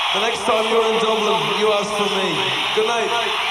The next time you're in Dublin, you ask for me. Good night.